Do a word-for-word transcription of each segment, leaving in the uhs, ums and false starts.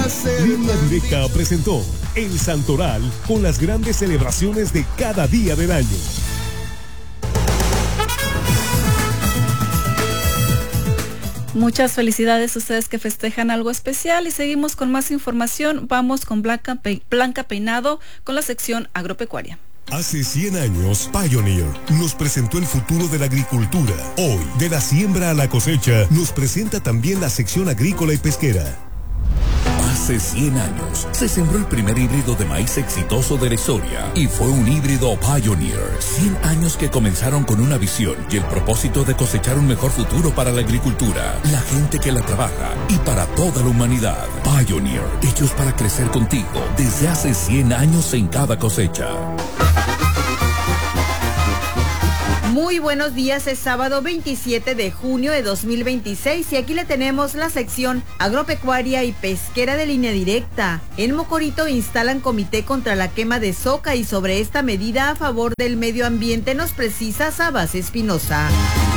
Línea Directa presentó El Santoral con las grandes celebraciones de cada día del año. Muchas felicidades a ustedes que festejan algo especial y seguimos con más información. Vamos con Blanca, Pe- Blanca Peinado con la sección agropecuaria. Hace cien años, Pioneer nos presentó el futuro de la agricultura. Hoy, de la siembra a la cosecha, nos presenta también la sección agrícola y pesquera. Hace cien años se sembró el primer híbrido de maíz exitoso de la historia y fue un híbrido Pioneer. cien años que comenzaron con una visión y el propósito de cosechar un mejor futuro para la agricultura, la gente que la trabaja y para toda la humanidad. Pioneer, hechos para crecer contigo desde hace cien años en cada cosecha. Muy buenos días, es sábado veintisiete de junio de dos mil veintiséis y aquí le tenemos la sección agropecuaria y pesquera de Línea Directa. En Mocorito instalan comité contra la quema de soca y sobre esta medida a favor del medio ambiente nos precisa Sabas Espinosa.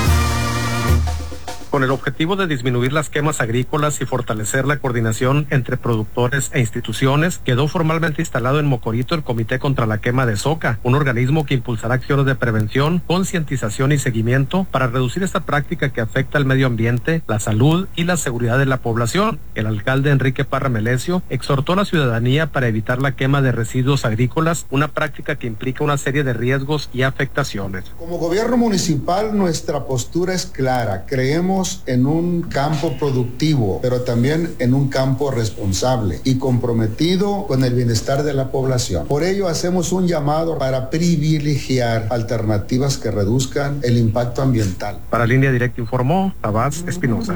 Con el objetivo de disminuir las quemas agrícolas y fortalecer la coordinación entre productores e instituciones, quedó formalmente instalado en Mocorito el Comité contra la Quema de Soca, un organismo que impulsará acciones de prevención, concientización y seguimiento para reducir esta práctica que afecta al medio ambiente, la salud y la seguridad de la población. El alcalde Enrique Parra Melesio exhortó a la ciudadanía para evitar la quema de residuos agrícolas, una práctica que implica una serie de riesgos y afectaciones. Como gobierno municipal, nuestra postura es clara. Creemos en un campo productivo, pero también en un campo responsable y comprometido con el bienestar de la población. Por ello, hacemos un llamado para privilegiar alternativas que reduzcan el impacto ambiental. Para Línea Directa informó Sabas Espinosa.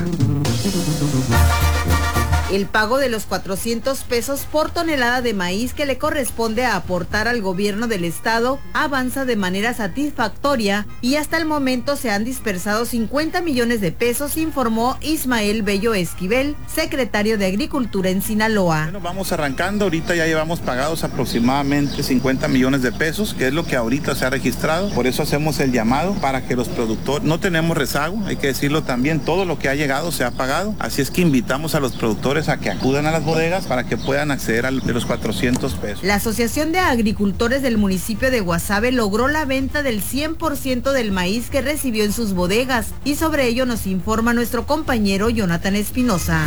El pago de los cuatrocientos pesos por tonelada de maíz que le corresponde a aportar al gobierno del estado avanza de manera satisfactoria y hasta el momento se han dispersado cincuenta millones de pesos, informó Ismael Bello Esquivel, secretario de Agricultura en Sinaloa. Bueno, vamos arrancando, ahorita ya llevamos pagados aproximadamente cincuenta millones de pesos, que es lo que ahorita se ha registrado, por eso hacemos el llamado para que los productores, no tenemos rezago, hay que decirlo también, todo lo que ha llegado se ha pagado, así es que invitamos a los productores a que acudan a las bodegas para que puedan acceder a los cuatrocientos pesos. La Asociación de Agricultores del municipio de Guasave logró la venta del cien por ciento del maíz que recibió en sus bodegas y sobre ello nos informa nuestro compañero Jonathan Espinosa.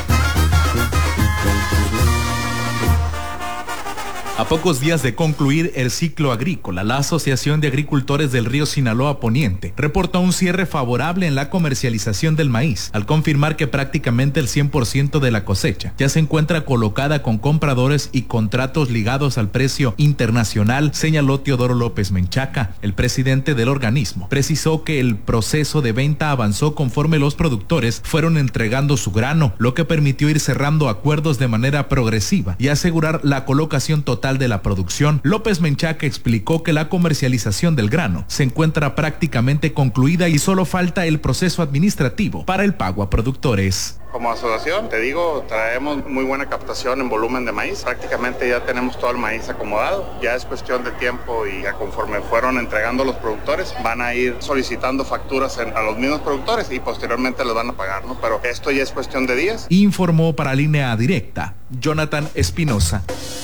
A pocos días de concluir el ciclo agrícola, la Asociación de Agricultores del Río Sinaloa Poniente reportó un cierre favorable en la comercialización del maíz, al confirmar que prácticamente el cien por ciento de la cosecha ya se encuentra colocada con compradores y contratos ligados al precio internacional, señaló Teodoro López Menchaca, el presidente del organismo. Precisó que el proceso de venta avanzó conforme los productores fueron entregando su grano, lo que permitió ir cerrando acuerdos de manera progresiva y asegurar la colocación total de la producción. López Menchaca explicó que la comercialización del grano se encuentra prácticamente concluida y solo falta el proceso administrativo para el pago a productores. Como asociación, te digo, traemos muy buena captación en volumen de maíz. Prácticamente ya tenemos todo el maíz acomodado. Ya es cuestión de tiempo y ya conforme fueron entregando los productores, van a ir solicitando facturas en, a los mismos productores y posteriormente los van a pagar, ¿no? Pero esto ya es cuestión de días. Informó para Línea Directa, Jonathan Espinosa.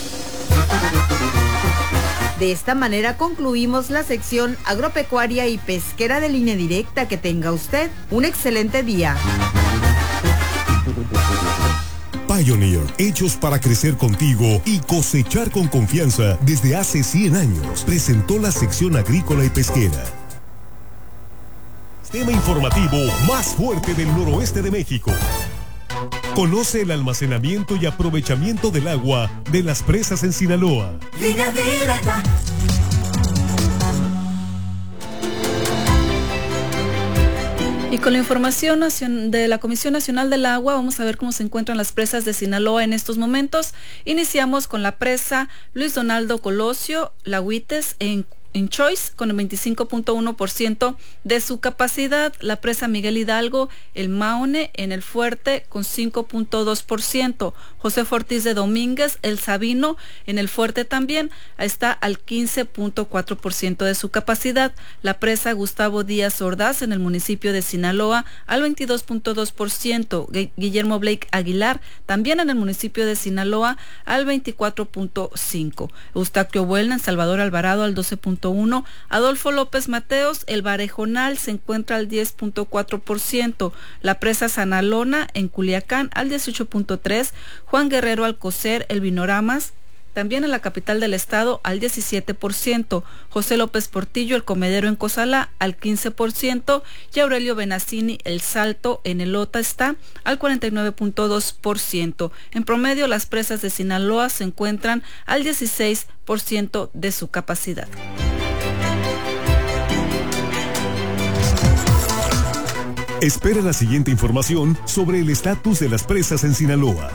De esta manera concluimos la sección agropecuaria y pesquera de Línea Directa. Que tenga usted un excelente día. Pioneer, hechos para crecer contigo y cosechar con confianza desde hace cien años, presentó la sección agrícola y pesquera. Sistema informativo más fuerte del noroeste de México. Conoce el almacenamiento y aprovechamiento del agua de las presas en Sinaloa. Línea Directa. Y con la información de la Comisión Nacional del Agua, vamos a ver cómo se encuentran las presas de Sinaloa en estos momentos. Iniciamos con la presa Luis Donaldo Colosio, La Huites, en Choice con el veinticinco punto uno por ciento de su capacidad, la presa Miguel Hidalgo, el Maone en el Fuerte con cinco punto dos por ciento, José Ortiz de Domínguez, el Sabino en el Fuerte también está al quince punto cuatro por ciento de su capacidad, la presa Gustavo Díaz Ordaz en el municipio de Sinaloa al veintidós punto dos por ciento, Guillermo Blake Aguilar también en el municipio de Sinaloa al veinticuatro punto cinco, Eustaquio Buelna en Salvador Alvarado al doce punto uno, Adolfo López Mateos, el Barejonal se encuentra al diez punto cuatro por ciento, la presa Sanalona en Culiacán al dieciocho punto tres por ciento, Juan Guerrero Alcocer, el Vinoramas también en la capital del estado al diecisiete por ciento, José López Portillo, el Comedero en Cozalá al quince por ciento y Aurelio Benazzini, el Salto en el Ota está al cuarenta y nueve punto dos por ciento. En promedio, las presas de Sinaloa se encuentran al dieciséis por ciento de su capacidad. Espera la siguiente información sobre el estatus de las presas en Sinaloa.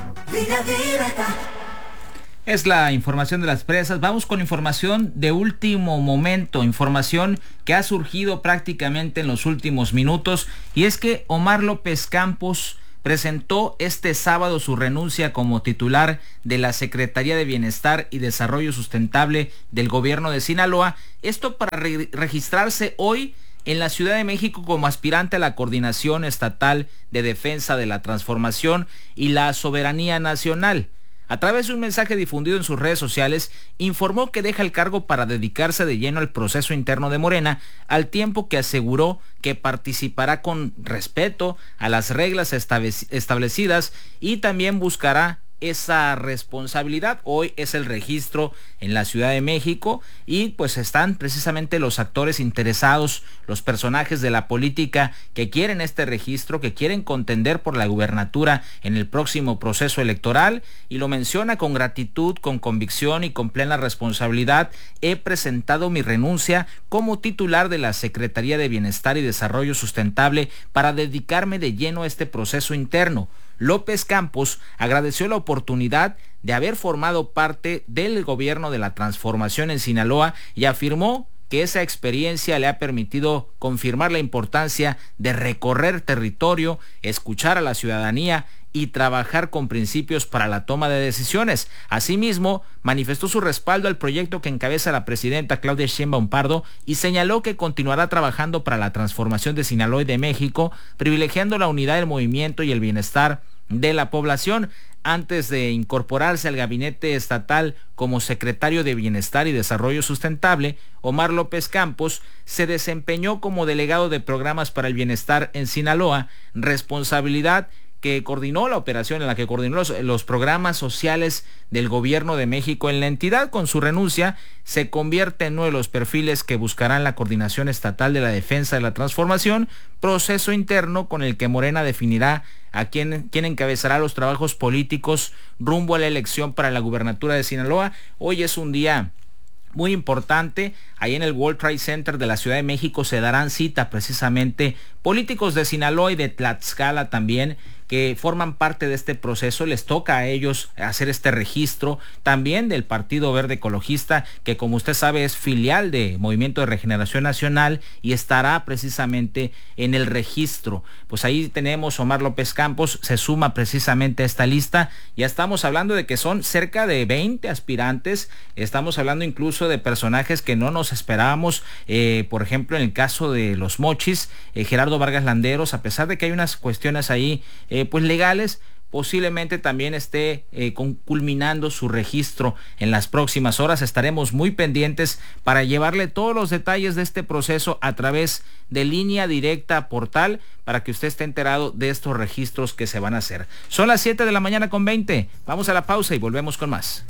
Es la información de las presas. Vamos con información de último momento, información que ha surgido prácticamente en los últimos minutos, y es que Omar López Campos presentó este sábado su renuncia como titular de la Secretaría de Bienestar y Desarrollo Sustentable del gobierno de Sinaloa, esto para re- registrarse hoy en la Ciudad de México como aspirante a la Coordinación Estatal de Defensa de la Transformación y la Soberanía Nacional. A través de un mensaje difundido en sus redes sociales, informó que deja el cargo para dedicarse de lleno al proceso interno de Morena, al tiempo que aseguró que participará con respeto a las reglas establecidas y también buscará esa responsabilidad. Hoy es el registro en la Ciudad de México y pues están precisamente los actores interesados, los personajes de la política que quieren este registro, que quieren contender por la gubernatura en el próximo proceso electoral, y lo menciona con gratitud, con convicción y con plena responsabilidad. He presentado mi renuncia como titular de la Secretaría de Bienestar y Desarrollo Sustentable para dedicarme de lleno a este proceso interno. López Campos agradeció la oportunidad de haber formado parte del gobierno de la transformación en Sinaloa y afirmó que esa experiencia le ha permitido confirmar la importancia de recorrer territorio, escuchar a la ciudadanía y trabajar con principios para la toma de decisiones. Asimismo, manifestó su respaldo al proyecto que encabeza la presidenta Claudia Sheinbaum Pardo y señaló que continuará trabajando para la transformación de Sinaloa y de México, privilegiando la unidad del movimiento y el bienestar de la población. Antes de incorporarse al gabinete estatal como secretario de Bienestar y Desarrollo Sustentable, Omar López Campos se desempeñó como delegado de programas para el bienestar en Sinaloa, responsabilidad que coordinó la operación en la que coordinó los, los programas sociales del gobierno de México en la entidad. Con su renuncia se convierte en uno de los perfiles que buscarán la coordinación estatal de la defensa de la transformación, proceso interno con el que Morena definirá a quién, quién encabezará los trabajos políticos rumbo a la elección para la gubernatura de Sinaloa. Hoy es un día muy importante. Ahí en el World Trade Center de la Ciudad de México se darán cita precisamente políticos de Sinaloa y de Tlaxcala también, que forman parte de este proceso. Les toca a ellos hacer este registro también del Partido Verde Ecologista, que como usted sabe es filial de Movimiento de Regeneración Nacional y estará precisamente en el registro. Pues ahí tenemos Omar López Campos, se suma precisamente a esta lista. Ya estamos hablando de que son cerca de veinte aspirantes, estamos hablando incluso de personajes que no nos esperábamos, eh, por ejemplo en el caso de los Mochis, eh, Gerardo Vargas Landeros, a pesar de que hay unas cuestiones ahí eh, pues legales, posiblemente también esté eh, con, culminando su registro en las próximas horas. Estaremos muy pendientes para llevarle todos los detalles de este proceso a través de Línea Directa Portal, para que usted esté enterado de estos registros que se van a hacer. Son las siete de la mañana con veinte. Vamos a la pausa y volvemos con más.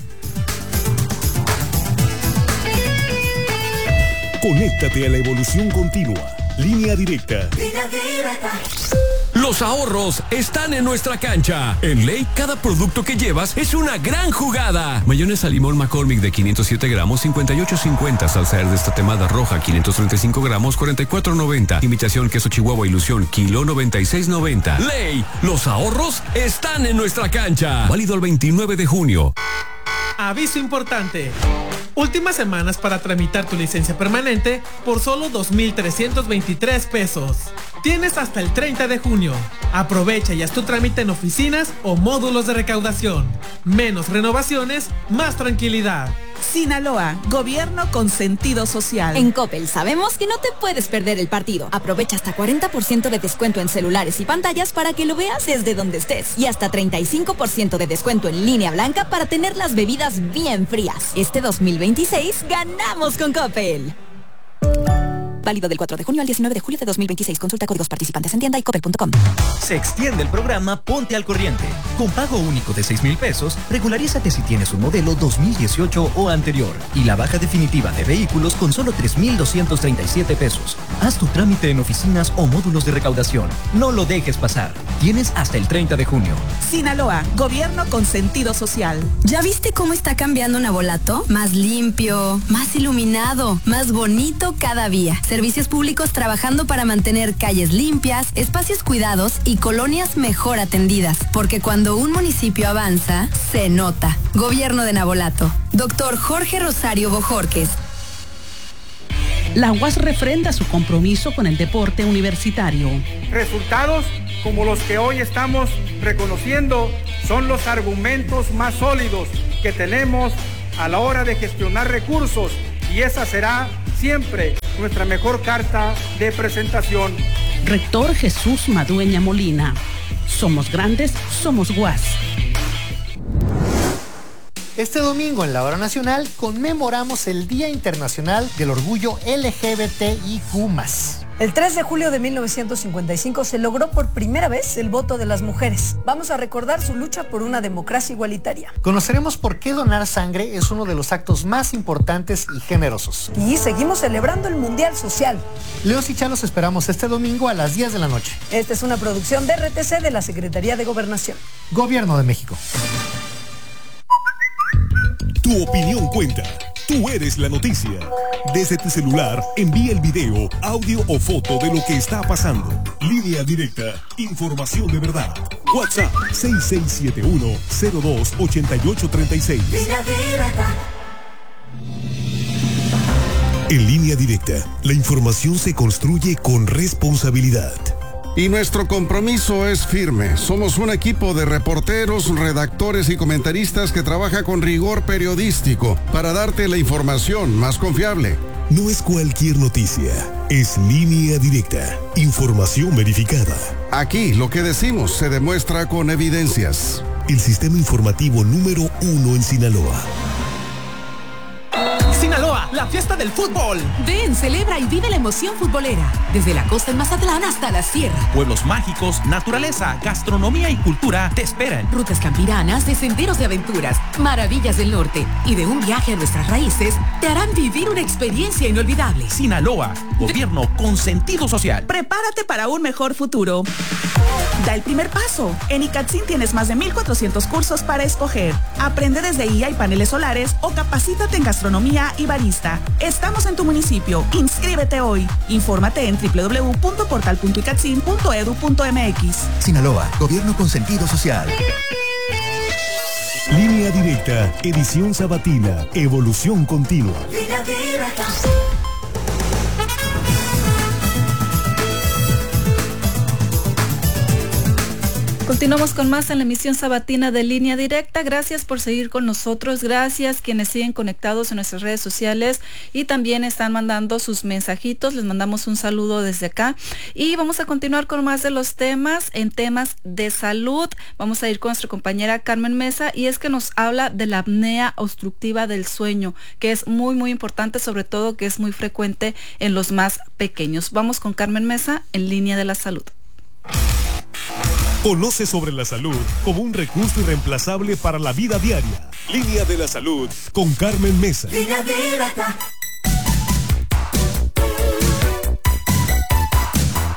Conéctate a la evolución continua. Línea Directa. Línea Directa. Los ahorros están en nuestra cancha. En Ley, cada producto que llevas es una gran jugada. Mayonesa limón McCormick de quinientos siete gramos, cincuenta y ocho cincuenta. Salsa verde estatemada roja, quinientos treinta y cinco gramos, cuarenta y cuatro noventa. Imitación queso Chihuahua Ilusión, kilo noventa y seis noventa. Ley, los ahorros están en nuestra cancha. Válido el veintinueve de junio. Aviso importante. Últimas semanas para tramitar tu licencia permanente por solo dos mil trescientos veintitrés pesos. Tienes hasta el treinta de junio. Aprovecha y haz tu trámite en oficinas o módulos de recaudación. Menos renovaciones, más tranquilidad. Sinaloa, gobierno con sentido social. En Coppel sabemos que no te puedes perder el partido. Aprovecha hasta cuarenta por ciento de descuento en celulares y pantallas para que lo veas desde donde estés. Y hasta treinta y cinco por ciento de descuento en línea blanca para tener las bebidas bien frías. Este dos mil veintiséis ganamos con Coppel. Válido del cuatro de junio al diecinueve de julio de dos mil veintiséis. Consulta códigos participantes en tienda y coppel punto com. Se extiende el programa Ponte al Corriente. Con pago único de seis mil pesos, regularízate si tienes un modelo dos mil dieciocho o anterior. Y la baja definitiva de vehículos con solo tres mil doscientos treinta y siete pesos. Haz tu trámite en oficinas o módulos de recaudación. No lo dejes pasar. Tienes hasta el treinta de junio. Sinaloa, gobierno con sentido social. ¿Ya viste cómo está cambiando Navolato? Más limpio, más iluminado, más bonito cada día. Servicios públicos trabajando para mantener calles limpias, espacios cuidados y colonias mejor atendidas. Porque cuando un municipio avanza, se nota. Gobierno de Navolato. Doctor Jorge Rosario Bojorques. La U A S refrenda su compromiso con el deporte universitario. Resultados como los que hoy estamos reconociendo son los argumentos más sólidos que tenemos a la hora de gestionar recursos, y esa será siempre nuestra mejor carta de presentación. Rector Jesús Madueña Molina. Somos grandes, somos U A S. Este domingo en la Hora Nacional conmemoramos el Día Internacional del Orgullo L G B T I Q más. El tres de julio de mil novecientos cincuenta y cinco se logró por primera vez el voto de las mujeres. Vamos a recordar su lucha por una democracia igualitaria. Conoceremos por qué donar sangre es uno de los actos más importantes y generosos. Y seguimos celebrando el Mundial Social. Leos y Chá los esperamos este domingo a las diez de la noche. Esta es una producción de R T C de la Secretaría de Gobernación. Gobierno de México. Tu opinión cuenta. Tú eres la noticia. Desde tu celular, envía el video, audio o foto de lo que está pasando. Línea directa. Información de verdad. WhatsApp seis seis siete uno cero dos ocho ocho tres seis. En Línea Directa, la información se construye con responsabilidad. Y nuestro compromiso es firme. Somos un equipo de reporteros, redactores y comentaristas que trabaja con rigor periodístico para darte la información más confiable. No es cualquier noticia, es Línea Directa, información verificada. Aquí lo que decimos se demuestra con evidencias. El sistema informativo número uno en Sinaloa. Sinaloa, la fiesta del fútbol. Ven, celebra y vive la emoción futbolera. Desde la costa en Mazatlán hasta la sierra. Pueblos mágicos, naturaleza, gastronomía y cultura te esperan. Rutas campiranas, de senderos de aventuras, maravillas del norte y de un viaje a nuestras raíces te harán vivir una experiencia inolvidable. Sinaloa, gobierno de... con sentido social. Prepárate para un mejor futuro. Da el primer paso. En ICATSIN tienes más de mil cuatrocientos cursos para escoger. Aprende desde I A y paneles solares o capacítate en gastronomía y barista. Estamos en tu municipio. Inscríbete hoy. Infórmate en doble u doble u doble u punto portal punto icatsin punto edu punto m x. Sinaloa, gobierno con sentido social. Línea Directa, edición sabatina, evolución continua. Línea Directa. Continuamos con más en la emisión sabatina de Línea Directa. Gracias por seguir con nosotros. Gracias quienes siguen conectados en nuestras redes sociales y también están mandando sus mensajitos. Les mandamos un saludo desde acá. Y vamos a continuar con más de los temas, en temas de salud. Vamos a ir con nuestra compañera Carmen Mesa, y es que nos habla de la apnea obstructiva del sueño, que es muy, muy importante, sobre todo que es muy frecuente en los más pequeños. Vamos con Carmen Mesa en Línea de la Salud. Conoce sobre la salud como un recurso irreemplazable para la vida diaria. Línea de la Salud con Carmen Mesa. Línea Directa.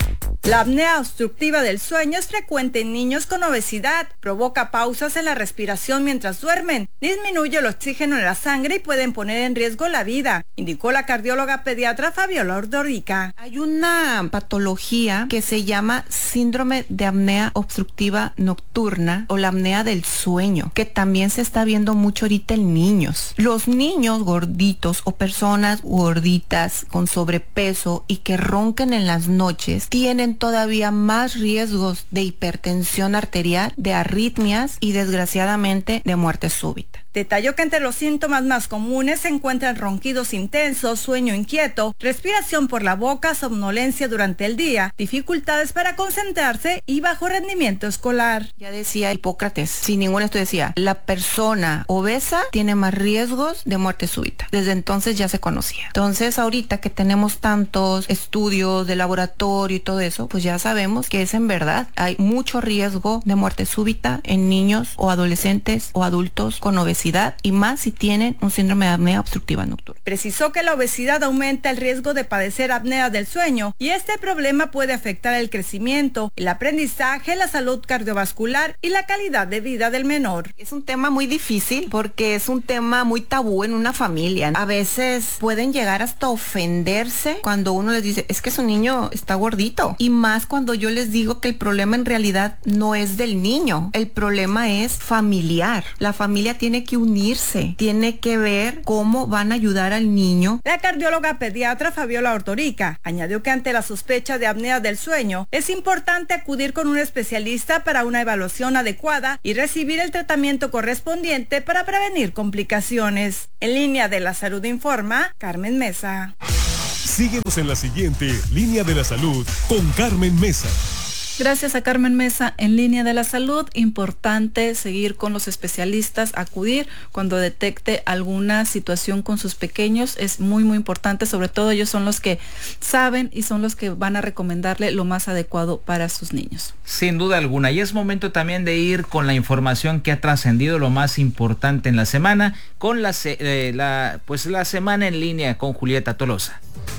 La apnea obstructiva del sueño es frecuente en niños con obesidad, provoca pausas en la respiración mientras duermen, disminuye el oxígeno en la sangre y pueden poner en riesgo la vida, indicó la cardióloga pediatra Fabiola Ordorica. Hay una patología que se llama síndrome de apnea obstructiva nocturna o la apnea del sueño, que también se está viendo mucho ahorita en niños. Los niños gorditos o personas gorditas con sobrepeso y que ronquen en las noches tienen todavía más riesgos de hipertensión arterial, de arritmias y desgraciadamente de muerte súbita. Detalló que entre los síntomas más comunes se encuentran ronquidos intensos, sueño inquieto, respiración por la boca, somnolencia durante el día, dificultades para concentrarse y bajo rendimiento escolar. Ya decía Hipócrates, sin ningún estudio decía, la persona obesa tiene más riesgos de muerte súbita. Desde entonces ya se conocía. Entonces ahorita que tenemos tantos estudios de laboratorio y todo eso, pues ya sabemos que es en verdad. Hay mucho riesgo de muerte súbita en niños o adolescentes o adultos con obesidad, y más si tienen un síndrome de apnea obstructiva nocturna. Precisó que la obesidad aumenta el riesgo de padecer apnea del sueño y este problema puede afectar el crecimiento, el aprendizaje, la salud cardiovascular y la calidad de vida del menor. Es un tema muy difícil porque es un tema muy tabú en una familia. A veces pueden llegar hasta ofenderse cuando uno les dice, es que su niño está gordito. Y más cuando yo les digo que el problema en realidad no es del niño, el problema es familiar. La familia tiene que unirse, tiene que ver cómo van a ayudar al niño. La cardióloga pediatra Fabiola Ordorica añadió que ante la sospecha de apnea del sueño es importante acudir con un especialista para una evaluación adecuada y recibir el tratamiento correspondiente para prevenir complicaciones. En Línea de la Salud informa Carmen Mesa. Síguenos en la siguiente Línea de la Salud con Carmen Mesa. Gracias a Carmen Mesa. En Línea de la Salud, importante seguir con los especialistas, acudir cuando detecte alguna situación con sus pequeños. Es muy, muy importante, sobre todo ellos son los que saben y son los que van a recomendarle lo más adecuado para sus niños. Sin duda alguna, y es momento también de ir con la información que ha trascendido, lo más importante en la semana, con la, eh, la, pues la semana en línea con Julieta Tolosa.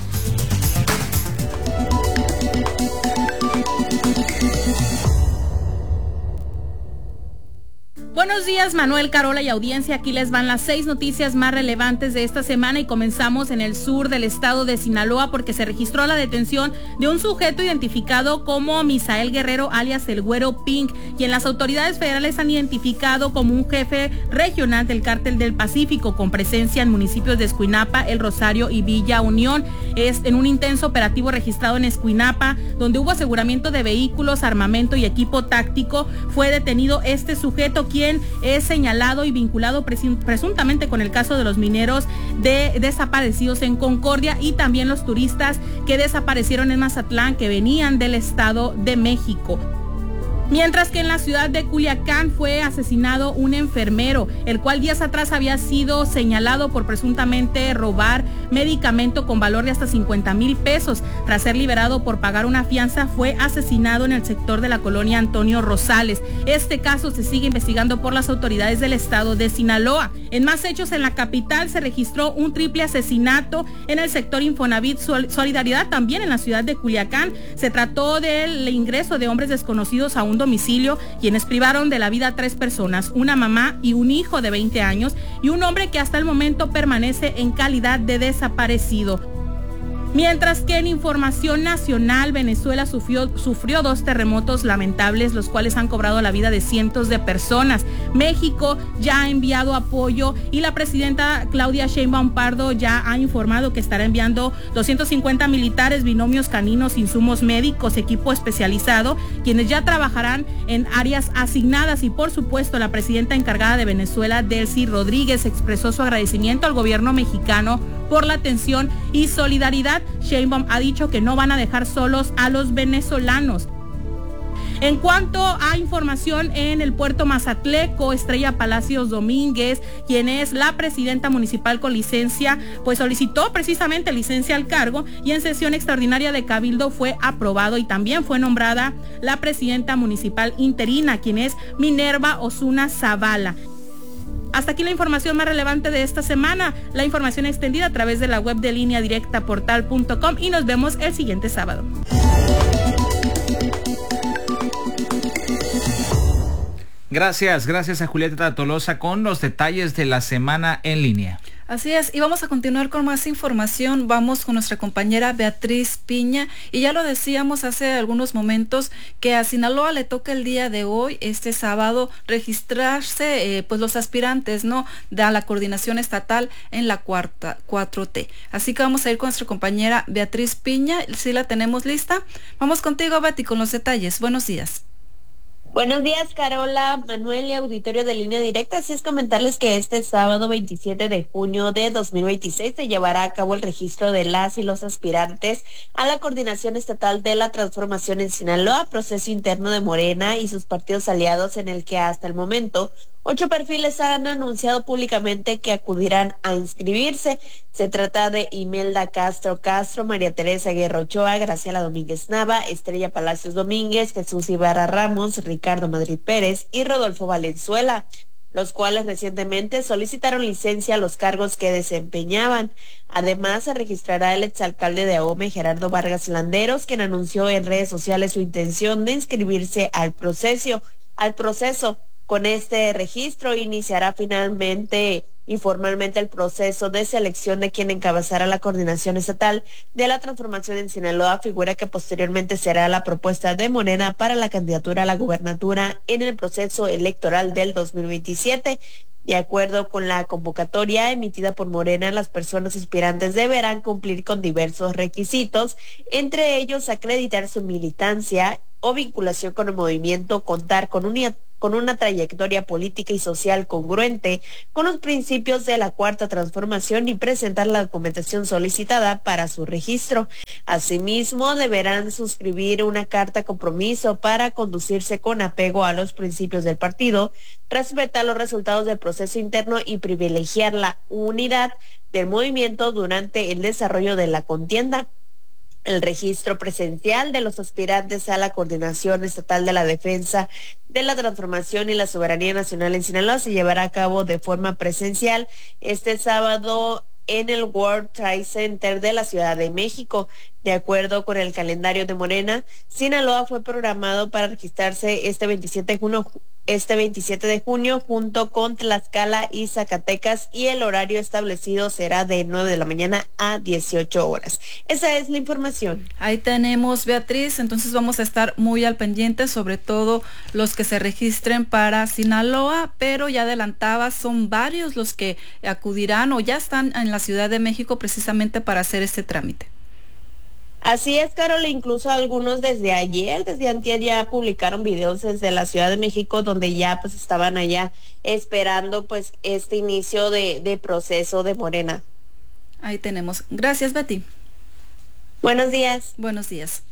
Buenos días, Manuel, Carola y audiencia. Aquí les van las seis noticias más relevantes de esta semana y comenzamos en el sur del estado de Sinaloa porque se registró la detención de un sujeto identificado como Misael Guerrero, alias el Güero Pink, y en las autoridades federales han identificado como un jefe regional del Cártel del Pacífico con presencia en municipios de Escuinapa, El Rosario y Villa Unión. Es en un intenso operativo registrado en Escuinapa, donde hubo aseguramiento de vehículos, armamento y equipo táctico. Fue detenido este sujeto, quien es señalado y vinculado presuntamente con el caso de los mineros de desaparecidos en Concordia y también los turistas que desaparecieron en Mazatlán, que venían del Estado de México. Mientras que en la ciudad de Culiacán fue asesinado un enfermero, el cual días atrás había sido señalado por presuntamente robar medicamento con valor de hasta cincuenta mil pesos. Tras ser liberado por pagar una fianza, fue asesinado en el sector de la colonia Antonio Rosales. Este caso se sigue investigando por las autoridades del estado de Sinaloa. En más hechos, en la capital se registró un triple asesinato en el sector Infonavit Solidaridad, también en la ciudad de Culiacán. Se trató del ingreso de hombres desconocidos a un domicilio, quienes privaron de la vida a tres personas, una mamá y un hijo de veinte años y un hombre que hasta el momento permanece en calidad de desaparecido. Mientras que en información nacional, Venezuela sufrió, sufrió dos terremotos lamentables, los cuales han cobrado la vida de cientos de personas. México ya ha enviado apoyo y la presidenta Claudia Sheinbaum Pardo ya ha informado que estará enviando doscientos cincuenta militares, binomios caninos, insumos médicos, equipo especializado, quienes ya trabajarán en áreas asignadas. Y por supuesto, la presidenta encargada de Venezuela, Delcy Rodríguez, expresó su agradecimiento al gobierno mexicano por la atención y solidaridad. Sheinbaum ha dicho que no van a dejar solos a los venezolanos. En cuanto a información en el puerto Mazatleco, Estrella Palacios Domínguez, quien es la presidenta municipal con licencia, pues solicitó precisamente licencia al cargo y en sesión extraordinaria de Cabildo fue aprobado y también fue nombrada la presidenta municipal interina, quien es Minerva Osuna Zavala. Hasta aquí la información más relevante de esta semana, la información extendida a través de la web de Línea Directa portal punto com y nos vemos el siguiente sábado. Gracias, gracias a Julieta Tolosa con los detalles de la semana en línea. Así es, y vamos a continuar con más información. Vamos con nuestra compañera Beatriz Piña, y ya lo decíamos hace algunos momentos que a Sinaloa le toca el día de hoy, este sábado, registrarse eh, pues los aspirantes, ¿no?, de a la coordinación estatal en la cuarta cuatro T. Así que vamos a ir con nuestra compañera Beatriz Piña, si la tenemos lista. Vamos contigo, Betty, con los detalles. Buenos días. Buenos días, Carola, Manuel y auditorio de Línea Directa. Así es, comentarles que este sábado veintisiete de junio de dos mil veintiséis se llevará a cabo el registro de las y los aspirantes a la Coordinación Estatal de la Transformación en Sinaloa, proceso interno de Morena y sus partidos aliados, en el que hasta el momento ocho perfiles han anunciado públicamente que acudirán a inscribirse. Se trata de Imelda Castro Castro, María Teresa Guerra Ochoa, Graciela Domínguez Nava, Estrella Palacios Domínguez, Jesús Ibarra Ramos, Ricardo Madrid Pérez y Rodolfo Valenzuela, los cuales recientemente solicitaron licencia a los cargos que desempeñaban. Además, se registrará el exalcalde de Ahome, Gerardo Vargas Landeros, quien anunció en redes sociales su intención de inscribirse al proceso. Al proceso. Con este registro iniciará finalmente y formalmente el proceso de selección de quien encabezará la Coordinación Estatal de la Transformación en Sinaloa, figura que posteriormente será la propuesta de Morena para la candidatura a la gubernatura en el proceso electoral del dos mil veintisiete. De acuerdo con la convocatoria emitida por Morena, las personas aspirantes deberán cumplir con diversos requisitos, entre ellos acreditar su militancia o vinculación con el movimiento, contar con una con una trayectoria política y social congruente con los principios de la Cuarta Transformación y presentar la documentación solicitada para su registro. Asimismo, deberán suscribir una carta compromiso para conducirse con apego a los principios del partido, respetar los resultados del proceso interno y privilegiar la unidad del movimiento durante el desarrollo de la contienda. El registro presencial de los aspirantes a la Coordinación Estatal de la Defensa de la Transformación y la Soberanía Nacional en Sinaloa se llevará a cabo de forma presencial este sábado en el World Trade Center de la Ciudad de México. De acuerdo con el calendario de Morena, Sinaloa fue programado para registrarse este veintisiete de junio, este veintisiete de junio junto con Tlaxcala y Zacatecas, y el horario establecido será de nueve de la mañana a dieciocho horas. Esa es la información. Ahí tenemos, Beatriz, entonces vamos a estar muy al pendiente, sobre todo los que se registren para Sinaloa, pero ya adelantaba, son varios los que acudirán o ya están en la Ciudad de México precisamente para hacer este trámite. Así es, Carol, incluso algunos desde ayer, desde antier ya publicaron videos desde la Ciudad de México donde ya pues estaban allá esperando pues este inicio de, de proceso de Morena. Ahí tenemos. Gracias, Betty. Buenos días. Buenos días.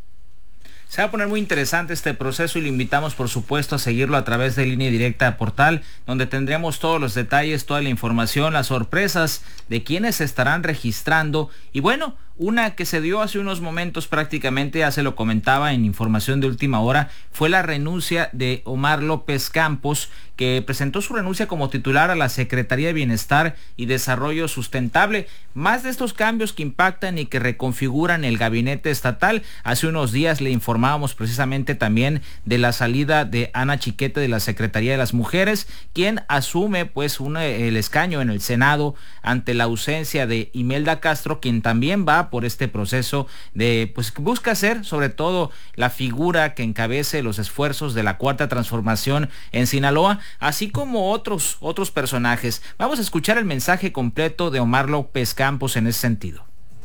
Se va a poner muy interesante este proceso y le invitamos, por supuesto, a seguirlo a través de Línea Directa Portal, donde tendremos todos los detalles, toda la información, las sorpresas de quienes se estarán registrando. Y bueno, una que se dio hace unos momentos prácticamente, ya se lo comentaba en información de última hora, fue la renuncia de Omar López Campos, que presentó su renuncia como titular a la Secretaría de Bienestar y Desarrollo Sustentable. Más de estos cambios que impactan y que reconfiguran el gabinete estatal. Hace unos días le informábamos precisamente también de la salida de Ana Chiquete de la Secretaría de las Mujeres, quien asume pues un, el escaño en el Senado ante la ausencia de Imelda Castro, quien también va por este proceso de, pues busca ser sobre todo la figura que encabece los esfuerzos de la Cuarta Transformación en Sinaloa, así como otros, otros personajes. Vamos a escuchar el mensaje completo de Omar López Campos en ese sentido.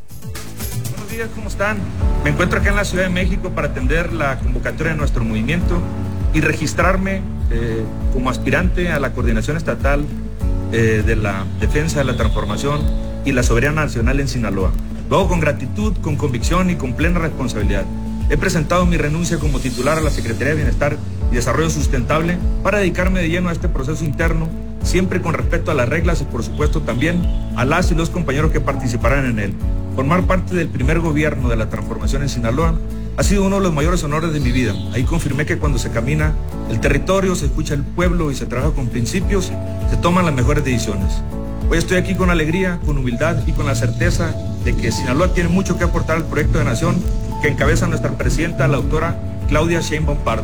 Buenos días, ¿cómo están? Me encuentro acá en la Ciudad de México para atender la convocatoria de nuestro movimiento y registrarme eh, como aspirante a la Coordinación Estatal eh, de la Defensa de la Transformación y la Soberanía Nacional en Sinaloa. Lo hago con gratitud, con convicción y con plena responsabilidad. He presentado mi renuncia como titular a la Secretaría de Bienestar y Desarrollo Sustentable para dedicarme de lleno a este proceso interno, siempre con respeto a las reglas y por supuesto también a las y los compañeros que participarán en él. Formar parte del primer gobierno de la transformación en Sinaloa ha sido uno de los mayores honores de mi vida. Ahí confirmé que cuando se camina el territorio, se escucha el pueblo y se trabaja con principios, se toman las mejores decisiones. Hoy estoy aquí con alegría, con humildad y con la certeza de que Sinaloa tiene mucho que aportar al proyecto de nación que encabeza nuestra presidenta, la doctora Claudia Sheinbaum Pardo.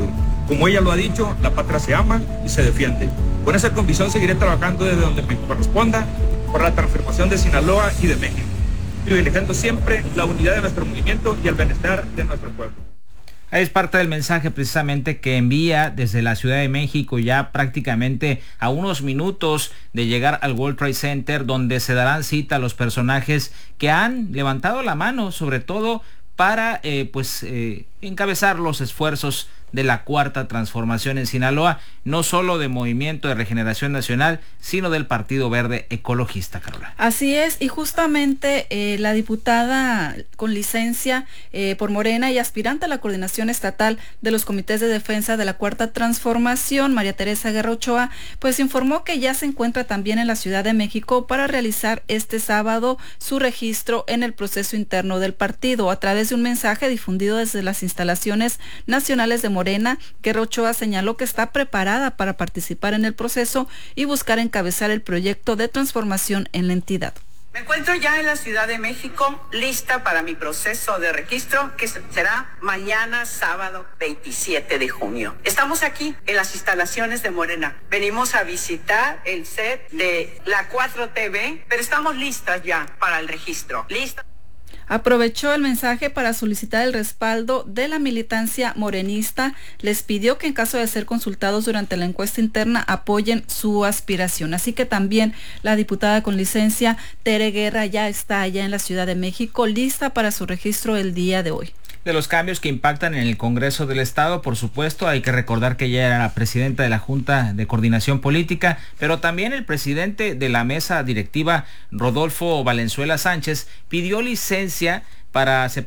Como ella lo ha dicho, la patria se ama y se defiende. Con esa convicción seguiré trabajando desde donde me corresponda por la transformación de Sinaloa y de México, privilegiando siempre la unidad de nuestro movimiento y el bienestar de nuestro pueblo. Es parte del mensaje precisamente que envía desde la Ciudad de México, ya prácticamente a unos minutos de llegar al World Trade Center, donde se darán cita a los personajes que han levantado la mano, sobre todo para eh, pues eh, encabezar los esfuerzos de la Cuarta Transformación en Sinaloa, no solo de Movimiento de Regeneración Nacional, sino del Partido Verde Ecologista, Carola. Así es, y justamente eh, la diputada con licencia eh, por Morena y aspirante a la coordinación estatal de los comités de defensa de la Cuarta Transformación, María Teresa Guerra Ochoa, pues informó que ya se encuentra también en la Ciudad de México para realizar este sábado su registro en el proceso interno del partido. A través de un mensaje difundido desde las instalaciones nacionales de Morena, Guerra Ochoa señaló que está preparada para participar en el proceso y buscar encabezar el proyecto de transformación en la entidad. Me encuentro ya en la Ciudad de México, lista para mi proceso de registro, que será mañana sábado veintisiete de junio. Estamos aquí en las instalaciones de Morena. Venimos a visitar el set de la cuatro T V, pero estamos listas ya para el registro. Listas. Aprovechó el mensaje para solicitar el respaldo de la militancia morenista. Les pidió que en caso de ser consultados durante la encuesta interna apoyen su aspiración. Así que también la diputada con licencia Tere Guerra ya está allá en la Ciudad de México, lista para su registro el día de hoy. De los cambios que impactan en el Congreso del Estado, por supuesto, hay que recordar que ella era la presidenta de la Junta de Coordinación Política, pero también el presidente de la mesa directiva, Rodolfo Valenzuela Sánchez, pidió licencia para separar